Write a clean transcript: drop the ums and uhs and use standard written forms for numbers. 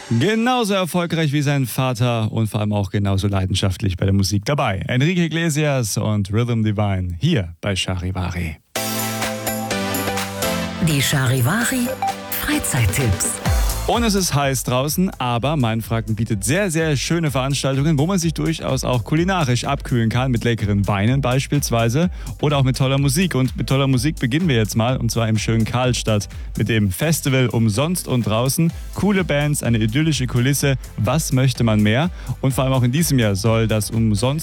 Genauso erfolgreich wie sein Vater und vor allem auch genauso leidenschaftlich bei der Musik dabei. Enrique Iglesias und Rhythm Divine hier bei Charivari. Die Charivari Freizeittipps. Und es ist heiß draußen, aber Mainfranken bietet sehr, sehr schöne Veranstaltungen, wo man sich durchaus auch kulinarisch abkühlen kann, mit leckeren Weinen beispielsweise oder auch mit toller Musik. Und mit toller Musik beginnen wir jetzt mal, und zwar im schönen Karlstadt mit dem Festival Umsonst und Draußen. Coole Bands, eine idyllische Kulisse, was möchte man mehr? Und vor allem auch in diesem Jahr soll das Umsonst